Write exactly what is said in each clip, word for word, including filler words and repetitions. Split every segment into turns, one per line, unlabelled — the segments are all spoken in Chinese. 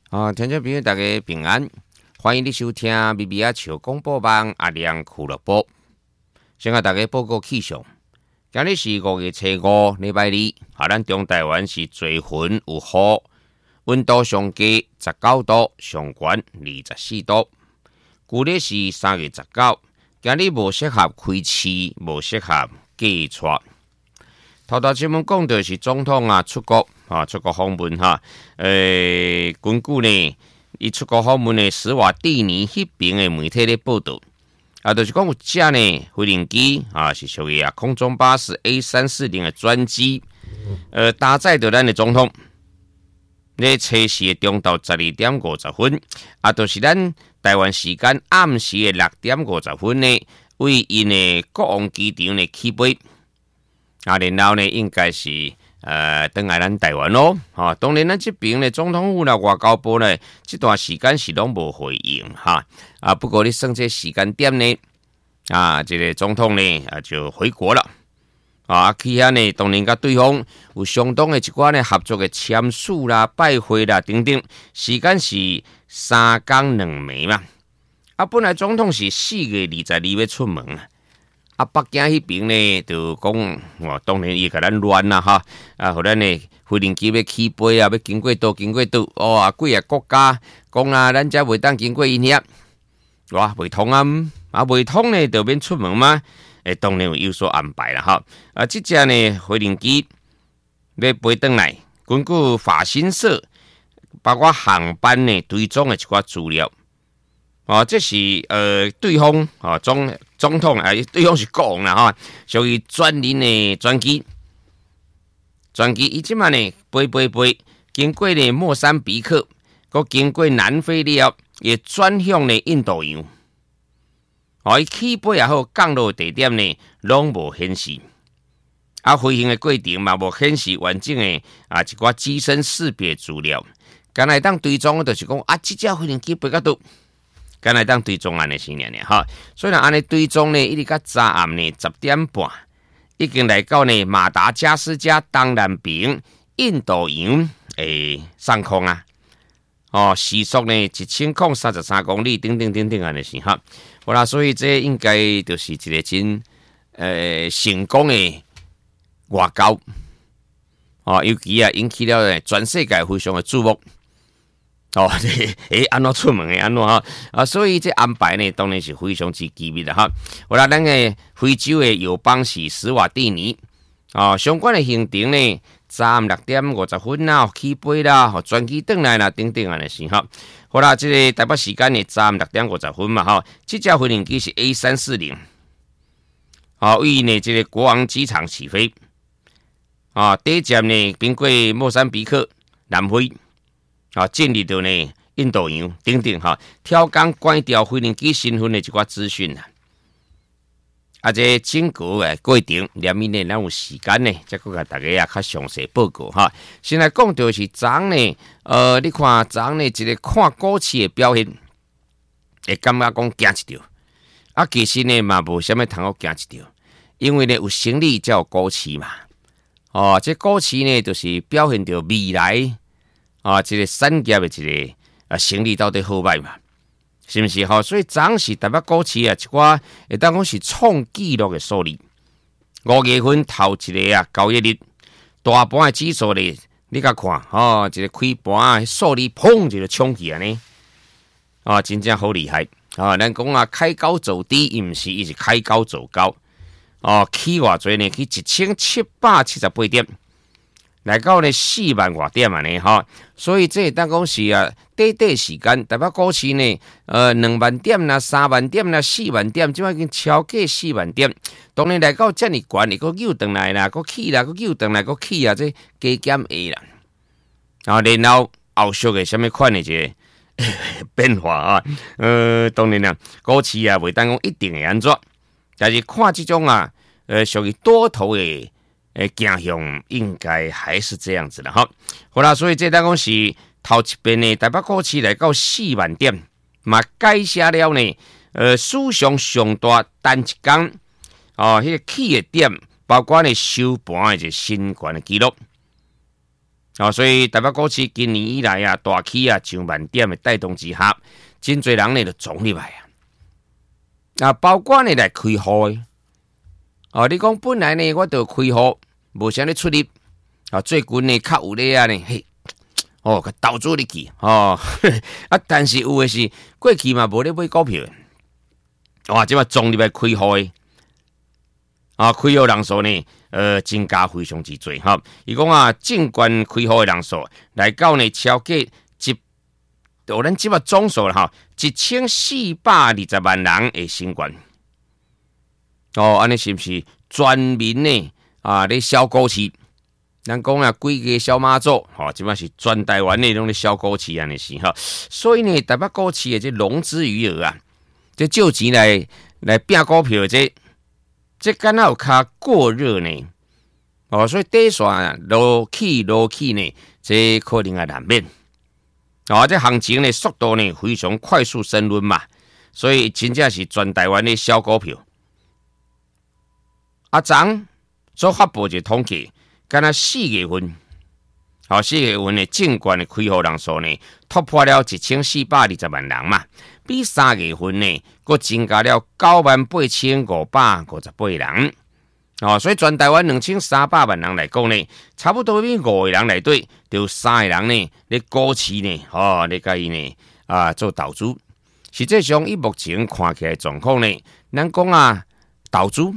啊，听众朋友大家平安，欢迎你收听《咪咪啊笑广播网阿亮俱乐部》。先甲大家报告气象，今日是五月初五，礼拜二，啊，咱中台湾是多云有雨，温度上低十九度，上悬二十四度。旧历是三月十九，今日无适合开市，无适合寄出。头头新闻讲到是总统啊出国啊出国访问哈，诶、呃，根据呢，伊出国访问的史瓦蒂尼迄边的媒体咧报道，啊，就是讲有架呢飞行机啊是属于啊空中巴士 A 三四零的专机，呃，搭载着咱的总统。咧测试的中昼十二点五十分，啊，就是咱台湾时间暗时的六点五十分呢，为因的国王机场呢起飞。啊，然后呢，应该是呃，登来咱台湾咯。哈、啊，当然咱这边呢，总统府啦、外交部呢，这段时间是拢无回应哈。啊，不过你算这时间点呢，啊，这个总统呢啊就回国了。啊，去遐呢，当然甲对方有相当的一寡呢合作的签署啦、拜会啦等等，时间是三天两暝嘛。啊，本来总统是四月二十二要出门啊。啊，北京迄边呢，就讲，哇，当然伊甲咱乱啦哈，啊，互咱呢飞行机要起飞啊，要经过倒经过倒，哦啊，几个国家讲啊，咱遮袂当经过因遐，哇，袂通啊，啊，袂通呢，就免出门嘛，诶，当然有有所安排啦哈，啊，即只呢飞行机要飞转来，根据法新社，包括航班呢追踪的一寡资料。哦，这是呃对方哦总总统啊，对方是国王啦哈，属于专人的专机，专机伊即马呢飞飞飞，经过呢莫桑比克，佮经过南非了，也转向呢印度洋。哦，伊起飞也好，降落地点呢拢无显示，啊飞行的过程嘛无显示完整的啊一寡机身识别资料，刚才当追踪就是讲啊，即只飞行机飞到倒。刚才当追踪安尼是呢哈，虽然安尼追踪呢，一直到早暗呢十点半，已經來到呢馬達加斯加東南邊印度洋誒上空啊，哦時速呢一千零三十三公里，等等等等安尼是哈，好啦，所以這應該就是一個真誒、呃、成功的外交，哦，尤其啊引起了全世界非常的注目。哦，誒，安怎出門誒，安怎哈啊？所以這安排呢，當然是非常之機密的哈。好啦，咱嘅非洲嘅友邦是史瓦蒂尼，哦，相關嘅行程呢，早暗六點五十分啦，起飛啦，哦，專機轉來啦，等等安尼是哈。好啦，這個台北時間呢，早暗六點五十分嘛，哈，這架飛行機是 A 三四零，哦，為呢這個國王機場起飛，啊、哦，第一站呢，經過莫桑比克、南非。啊，進入到呢印度洋等等哈，挑工關掉飛行機身份的一寡資訊啊，啊，這整個誒過程，兩面呢，咱有時間呢，再個甲大家啊較詳細報告哈。先來講到是昨呢，呃，你看昨呢，一個看股市的表現，會感覺講驚一條，啊，其實呢嘛無啥物通好驚一條，因為呢有生理才有股市嘛，哦，這股市呢就是表現到未來。啊，這個產業的一個啊生理到底好歹嘛，是不是？哈、哦，所以暫時台北股市啊，一寡會當講是創紀錄的數字。五月份頭一個啊交易日，大盤的指數呢，你甲看，哦，一個開盤啊數字砰就衝起來呢，啊，真正好厲害。啊，咱講啊開高走低，伊毋是，伊是開高走高。哦，起偌濟呢？去一千七百七十八點。來到呢四萬外點啊呢哈，所以這當講是啊，短短時間，台北股市呢，呃，兩萬點啦、三萬點啦、四萬點，即已經超過四萬點。當然來到這麼懸，你個又轉來啦，個起啦，個又轉來個起啊，這加減下啦。啊，然後後續嘅什麼款的這個變化啊？呃，當然啦，股市啊，袂當講一定會安怎，但是看這種啊，呃，屬於多頭嘅。誒，傾向應該還是這樣子的哈。好啦，所以這當講是頭一邊呢，台北股市來到四萬點，嘛改寫了呢，呃，史上上大單一天哦，迄、那個起嘅點，包括呢收盤嘅一個新高嘅記錄。 哦，所以台北股市今年以来啊，大起啊，上万点的带动之下，真侪人呢就冲入来啊。啊，包括呢来开户的。哦，你讲本来呢，我就开户，无啥咧出入。啊，最近呢较有咧啊呢，嘿，哦，个投资入去，哦，啊，但是有的是过去嘛无咧买股票的，哇，即嘛撞入来开户的。啊，开户人数呢，呃，增加非常之多哈。伊讲啊，尽管开户的人数来到呢超过一，哦，咱即马总数啦哈，一千四百二十万人的新冠。哦，安尼是不是全民呢？啊，咧小股市，咱讲啊，规个小妈祖，吼、哦，即马是全台湾那种咧小股市安尼是哈。所以呢，台北股市的这融资余额啊，这借钱来来拼股票的这。这敢若有较过热呢，哦，所以短线落起落起呢，这可能也难免。哦，这行情呢速度呢非常快速升温嘛，所以真正是全台湾的小股票。啊，昨所发布一个统计，敢若四月份，哦，四月份的证券的开户人数呢突破了一千四百二十万人嘛。比三月份呢，佮增加了九万八千五百五十八人，哦，所以全台湾两千三百万人来讲呢，差不多比五个人来对，就三个人呢，咧股市呢，哦，咧甲伊呢啊做投资。实际上，以目前看起来状况呢，咱讲啊，投资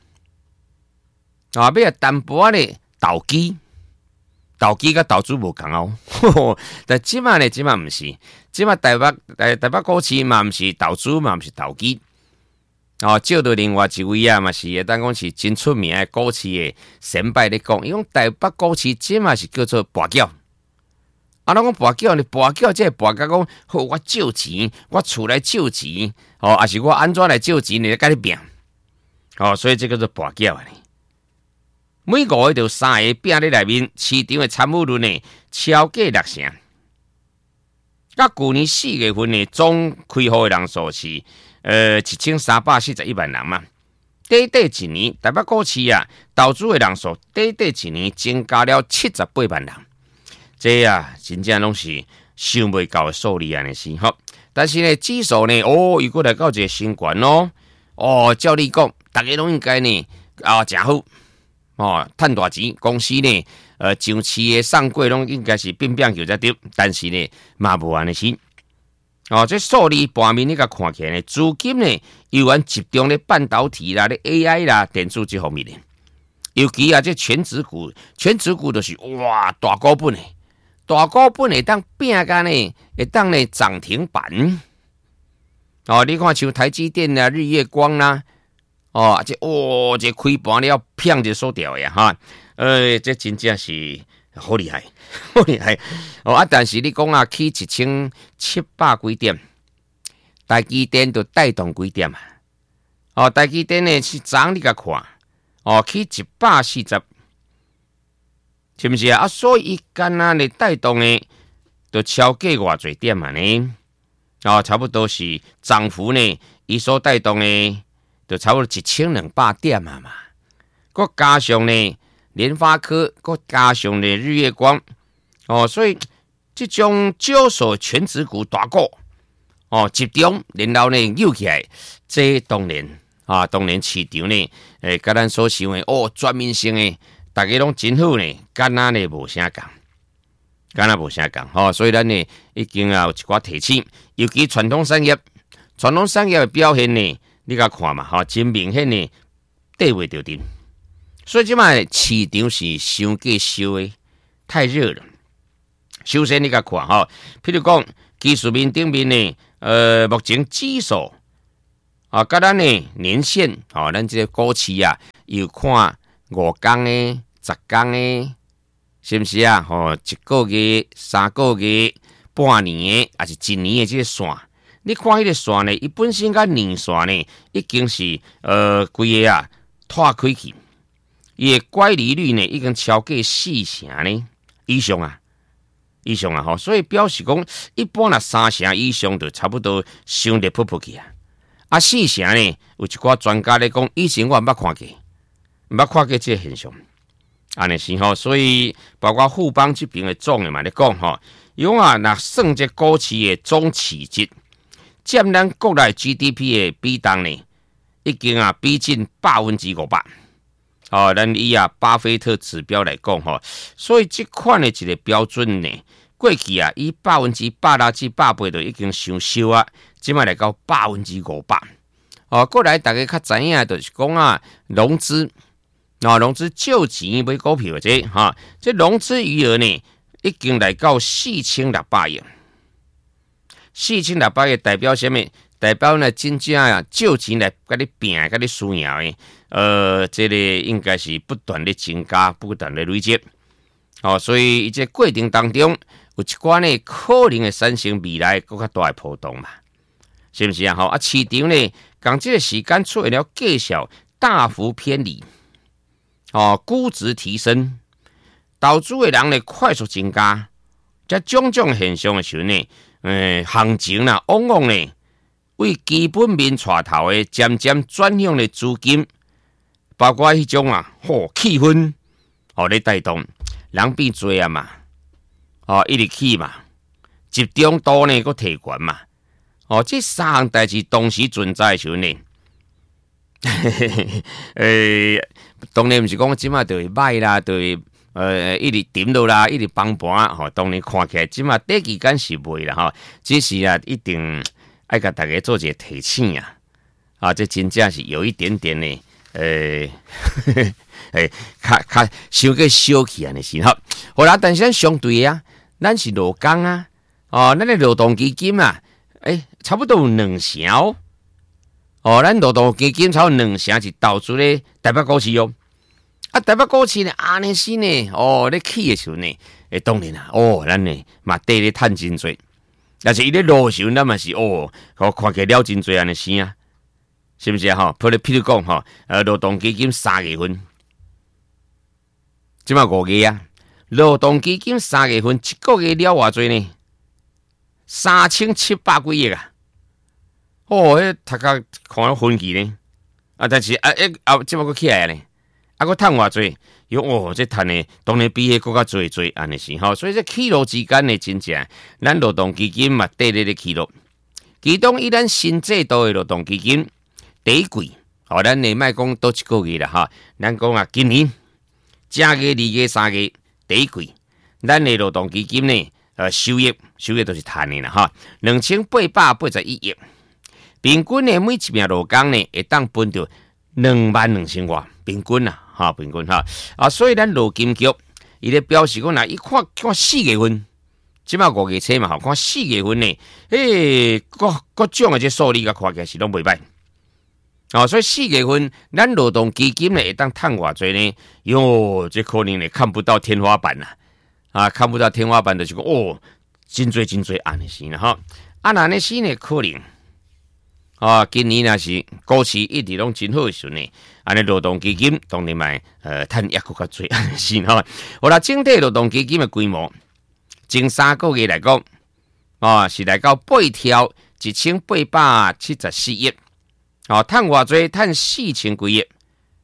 啊，要淡薄咧投机。投机甲投资无共哦，但即马呢，即马毋是，即马台北台台北股市嘛毋是投资嘛毋是投机，哦，照到另外一位啊嘛是，会当讲是真出名的股市的先辈咧讲，伊讲台北股市即马是叫做博缴，啊，咱讲博缴呢，博缴即个博甲讲，好，我借钱，我厝来借钱，哦，还是我安怎来借钱呢？甲你拼，哦，所以这个叫做博缴啊。每五个就三个拼咧内面，市场的参与率呢超过六成。甲去年四月份呢总开户的人数是呃一千三百四十一万人嘛。短短一年，台北股市啊投资的人数短短一年增加了七十八万人。这啊真正拢是想袂到的数字安尼是吼。但是呢指数呢哦，又过来到一个新高哦。哦，照你讲，大家拢应该呢啊真好。哦，赚大钱，公司呢，呃，上市的上柜拢应该是变变叫才对，但是呢，嘛无安尼是。哦，这数字盘面你甲看起来呢，资金呢，由原集中咧半导体啦、咧 A I 啦、电子这方面呢，尤其啊，这全指股，全指股就是哇大股本诶，大股本会当拼甲呢，会当呢涨停板。哦，你看像台积电啦、日月光啦。哦，这哦，这开盘了，骗就收掉呀哈！呃，这真正是好厉害，好厉害哦！啊，但是你讲啊，起一千七百几点，台积电就带动几点啊？哦，台积电呢是涨你甲看，哦，起一百四十，是不是啊？啊，所以干那呢带动呢，就超过偌侪点嘛呢？哦，差不多是涨幅呢，伊所带动的。就差不多一千两百点啊嘛，佮加上呢联发科，佮加上呢日月光，哦，所以这种少数全指股大股哦集中，然后呢扭起来，这当然啊，当然市场呢，诶，甲咱所想的哦，全面性的，大家拢真好呢，敢若呢无啥共，敢若无啥共，吼、哦，所以咱呢已经啊有一寡提醒，尤其传统产业，传统产业的表现呢。你甲看嘛，吼，真明显呢，对袂着阵。所以即卖市场是伤过烧的，太热了。首先你甲看吼，譬如讲技术面顶面呢，呃，目前指数啊，甲咱呢年线，吼，咱这个股市啊，有看五天的、十天的，是不是啊？吼，一个月、三个月、半年的，还是一年的这个线。你看迄个线呢，伊本身甲年线呢，已经是呃规个啊脱开去，伊的乖离率呢已经超过四成呢以上啊，以上啊吼，所以表示讲一般啊三成以上就差不多伤得噗噗去啊，啊四成呢有一寡专家咧讲，以前我毋捌看过，毋捌看过这个现象， 安尼是吼，所以包括富邦这边的总的嘛咧讲吼，伊讲啊，若算这股市的总市值，占咱国内 G D P 的比重呢，已经啊逼近百分之五百。哦，咱以啊巴菲特指标来讲吼，所以这款的一个标准呢，过去啊以百分之百啦至百八就已经伤少啊，即摆来到百分之五百。哦，过来大家较知影就是讲啊，融资啊，融资借钱买股票这哈、啊，这融资余额呢已经来到四千六百亿。四千六百亿代表什么？代表呢真正啊借钱来甲你拼，甲你需要的。呃，这个应该是不断的增加，不断的累积，哦，所以这过程当中有一寡呢可能会产生未来更较大的波动嘛，是不是啊？吼啊，市场呢，讲这个时间出现了绩效大幅偏离，哦，估值提升，投资的人呢快速增加，这种种现象的时候呢，呃，行情啦，往往呢为基本面带头的，渐渐转向的资金。包括迄种啊，吼气氛，哦，咧带动人变多啊嘛，哦，一直起嘛，集中度呢，个提悬嘛，哦，这三项代志同时存在的时候呢，诶、欸，当然毋是讲即马就会歹啦，就会呃一直点落啦，一直崩盘，吼、哦，当然看起来即马短期间是袂啦，吼，只是啊，一定爱甲大家做一个提醒啊，啊，这真正是有一点点呢。诶，诶，较较伤个小气安尼是吼。好啦，但是咱相对啊，咱是劳工啊，哦，咱的劳动基金啊，诶，差不多有两成哦。哦，咱劳动基金差不多两成是投资咧台北股市哦。啊，台北股市呢，安尼是呢，哦，咧起的时候呢，诶，当然啦，哦，咱呢嘛缀咧趁真多，但是伊咧落时候，咱嘛是哦，我看起了真多安尼是啊。是不是啊？哈，譬如譬如讲哈，呃，劳动基金三月份，即嘛五月啊，劳动基金三月份一个月了偌济呢？三千七百几亿啊！哦，迄读甲看了分期呢，啊，但是啊，一啊，即嘛佫起来呢，啊，佫趁偌济，哟哦，这趁呢，当然比迄佫较济济，安尼是吼，所以这起落之间呢，真正咱劳动基金嘛，缀咧咧起落，其中以咱新制度的劳动基金。第一季，哦，咱呢莫讲多一个月啦，哈，咱讲啊，今年正月、二月、三月第一季，咱的劳动基金呢，呃，收益收益都是赚的啦，哈，两千八百八十一亿，平均呢每一名劳工呢会当分到两万两千外，平均啦，哈，平均哈，啊，所以咱劳金局伊咧表示讲啦，伊看看四月份，即马五月初嘛，吼，看四月份呢，诶，各各种的这数字甲看起来是拢袂歹。哦，所以四月份咱劳动基金呢会当趁偌济呢？哟，这可能呢看不到天花板啦，啊，看不到天花板就是讲哦，真多真多安尼是啦哈，啊那呢是呢可能，啊，今年若是股市一直拢真好的时候呢，安尼劳动基金当然嘛，呃，趁也更较多安尼是哈。好啦，整体劳动基金的规模，前三个月来讲，啊是来到八条一千八百七十四亿。哦，趁偌济，趁四千几亿，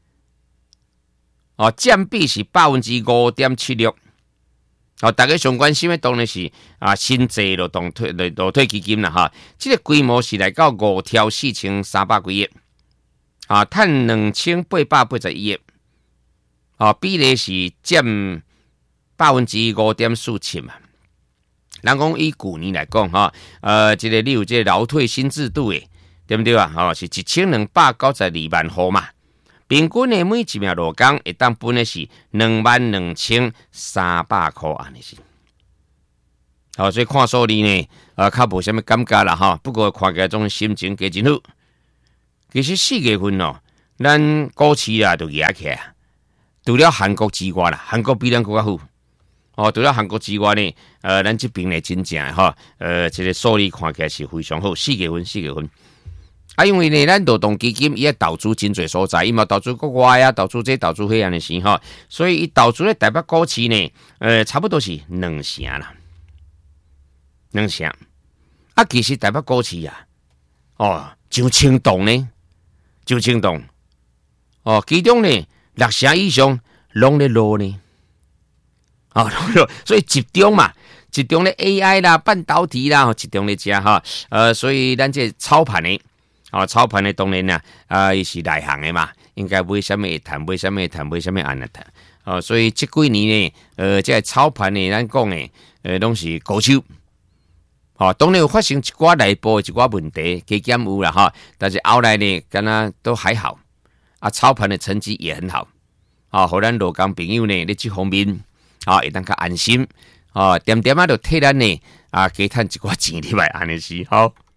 哦，占比是百分之五点七六。哦，大家上关心的当然是啊，新制劳动退劳退基金啦哈。这个规模是来到五条四千三百几亿，啊，趁两千八百八十一亿，啊，比例是占百分之五点四七嘛。咱讲以去年来讲哈，呃，这个你有这个劳退新制度诶。对不对啊？哦，是一千两百九十二万户嘛，平均的每一名劳工会当分的是两万两千三百块安尼是。好、哦，所以看数字呢，呃，较无什么感觉啦哈。不过看起来种心情加真好。其实四月份哦，咱股市啊都压起来，除了韩国之外啦，韩国比咱更加好。哦，除了韩国之外呢，呃，咱这边呢真正哈，呃，这个数字看起来是非常好。四月份，四月份。啊，因为呢，咱劳动基金伊也投资真侪所在，伊嘛投资国外啊，投资这投资迄样的事哈，所以伊投资咧台北股市呢，呃，差不多是两成啦，两成。啊，其实台北股市啊，哦，就轻动呢，就轻动。哦，其中呢，六成以上， 拢咧落呢，哦，所以集中嘛，集中咧 A I 啦、半导体啦，集中咧遮哈，呃，所以咱这操盘的，哦，操盘的当然啦，啊，伊是内行的嘛，应该买什么会谈，买什么会谈，买什么安尼谈，哦，所以这几年呢，呃，这操盘的咱讲的，呃，拢是高手。哦，当然有发生一寡内部一寡问题，加减有啦哈，但是后来呢，敢若都还好，啊，操盘的成绩也很好，啊，互咱罗工朋友呢，在这方面啊，会当较安心，啊，点点啊，就替咱呢啊，加趁一寡钱入来，安尼是好。